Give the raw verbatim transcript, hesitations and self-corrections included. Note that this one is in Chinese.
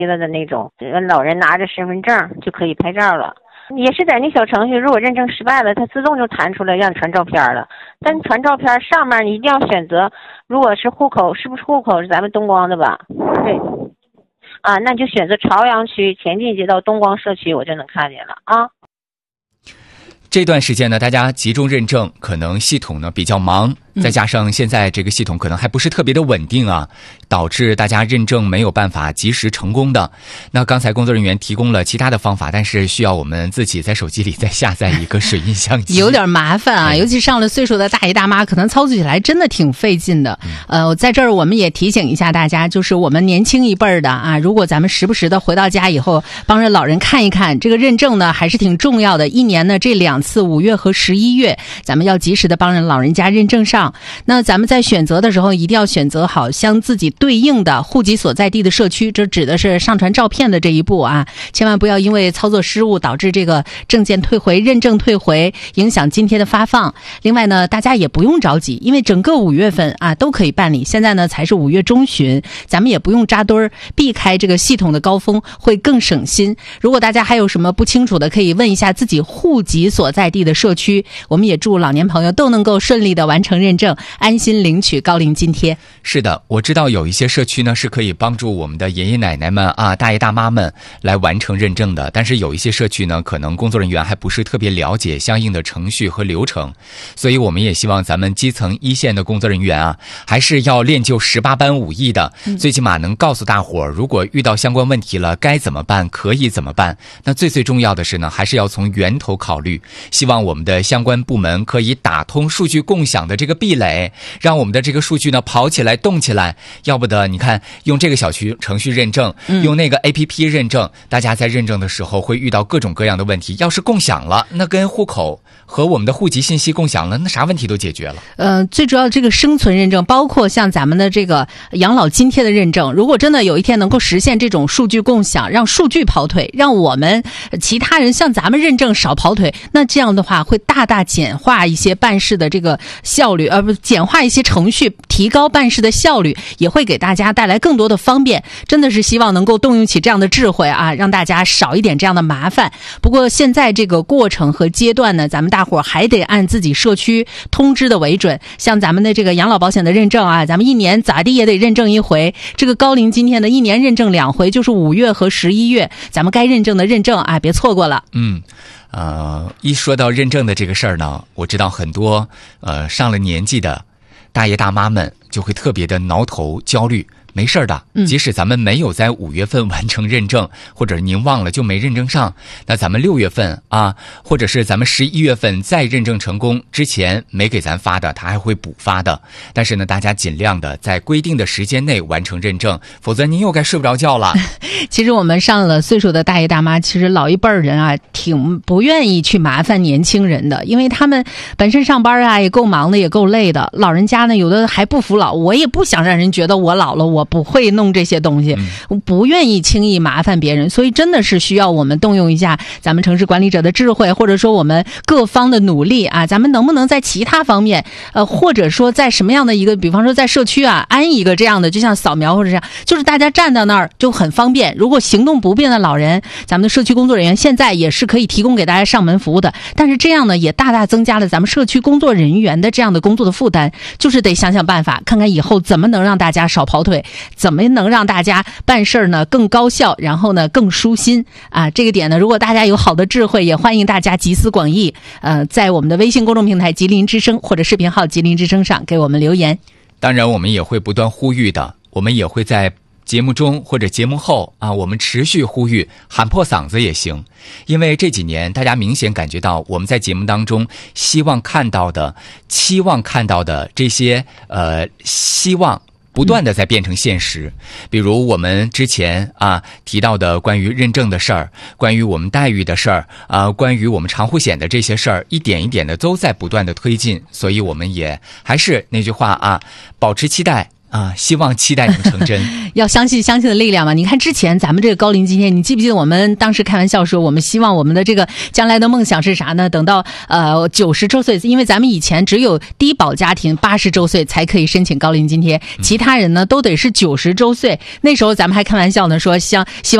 了的那种，老人拿着身份证就可以拍照了。也是在那小程序，如果认证失败了，它自动就弹出来让你传照片了。但传照片上面你一定要选择，如果是户口，是不是户口是咱们东光的吧？对，啊，那就选择朝阳区前进街道东光社区，我就能看见了啊。 这段时间呢，大家集中认证，可能系统呢比较忙，再加上现在这个系统可能还不是特别的稳定啊，导致大家认证没有办法及时成功的。那刚才工作人员提供了其他的方法，但是需要我们自己在手机里再下载一个水印相机， 有点麻烦啊，尤其上了岁数的大爷大妈，可能操作起来真的挺费劲的。呃，在这儿我们也提醒一下大家，就是我们年轻一辈儿的啊，如果咱们时不时的回到家以后，帮着老人看一看，这个认证呢还是挺重要的。一年呢这两次五月和十一月，咱们要及时的帮人老人家认证上。那咱们在选择的时候，一定要选择好相自己对应的户籍所在地的社区，这指的是上传照片的这一步啊，千万不要因为操作失误导致这个证件退回、认证退回，影响今天的发放。另外呢，大家也不用着急，因为整个五月份啊都可以办理，现在呢才是五月中旬，咱们也不用扎堆儿，避开这个系统的高峰会更省心。如果大家还有什么不清楚的，可以问一下自己户籍所在地的社区。我们也祝老年朋友都能够顺利的完成认证，安心领取高龄津贴。 是的，我知道有一些社区呢是可以帮助我们的爷爷奶奶们啊、大爷大妈们来完成认证的，但是有一些社区呢，可能工作人员还不是特别了解相应的程序和流程，所以我们也希望咱们基层一线的工作人员啊，还是要练就十八般武艺的，最起码能告诉大伙儿，如果遇到相关问题了该怎么办，可以怎么办。那最最重要的是呢，还是要从源头考虑，希望我们的相关部门可以打通数据共享的这个壁垒，让我们的这个数据呢跑起来动起来。要不的你看，用这个小区程序认证、嗯、用那个 A P P 认证，大家在认证的时候会遇到各种各样的问题，要是共享了，那跟户口和我们的户籍信息共享了，那啥问题都解决了。 呃，最主要这个生存认证，包括像咱们的这个养老津贴的认证，如果真的有一天能够实现这种数据共享，让数据跑腿，让我们其他人像咱们认证少跑腿，那这样的话会大大简化一些办事的这个效率，呃，不，简化一些程序，提高办事的效率，也会给大家带来更多的方便。真的是希望能够动用起这样的智慧啊，让大家少一点这样的麻烦。不过现在这个过程和阶段呢，咱们大伙儿还得按自己社区通知的为准。像咱们的这个养老保险的认证啊，咱们一年咋地也得认证一回。这个高龄津贴呢，一年认证两回，就是五月和十一月，咱们该认证的认证啊，别错过了。 嗯。呃，一说到认证的这个事儿呢，我知道很多呃上了年纪的大爷大妈们就会特别的挠头焦虑。没事的，即使咱们没有在五月份完成认证，或者您忘了就没认证上，那咱们六月份啊，或者是咱们十一月份再认证成功之前没给咱发的，他还会补发的。但是呢，大家尽量的在规定的时间内完成认证，否则您又该睡不着觉了。 其实我们上了岁数的大爷大妈，其实老一辈儿人啊，挺不愿意去麻烦年轻人的，因为他们本身上班啊也够忙的，也够累的。老人家呢，有的还不服老，我也不想让人觉得我老了，我不会弄这些东西，我不愿意轻易麻烦别人，所以真的是需要我们动用一下咱们城市管理者的智慧，或者说我们各方的努力啊，咱们能不能在其他方面，呃，或者说在什么样的一个，比方说在社区啊，安一个这样的，就像扫描或者这样，就是大家站到那儿就很方便。如果行动不便的老人，咱们的社区工作人员现在也是可以提供给大家上门服务的，但是这样呢，也大大增加了咱们社区工作人员的这样的工作的负担，就是得想想办法，看看以后怎么能让大家少跑腿，怎么能让大家办事呢更高效，然后呢更舒心啊。这个点呢，如果大家有好的智慧，也欢迎大家集思广益，呃，在我们的微信公众平台吉林之声或者视频号吉林之声上给我们留言。 当然我们也会不断呼吁的，我们也会在节目中或者节目后啊，我们持续呼吁，喊破嗓子也行。因为这几年大家明显感觉到我们在节目当中希望看到的、期望看到的这些呃希望不断的在变成现实。比如我们之前啊提到的关于认证的事儿，关于我们待遇的事儿啊，关于我们长护险的这些事儿，一点一点的都在不断的推进。所以我们也还是那句话啊，保持期待啊，希望期待能成真。 要相信相信的力量嘛。你看之前咱们这个高龄津贴，你记不记得我们当时开玩笑说，我们希望我们的这个将来的梦想是啥呢？等到呃九十周岁，因为咱们以前只有低保家庭八十周岁才可以申请高龄津贴，其他人呢都得是九十周岁。那时候咱们还开玩笑呢，说希希望。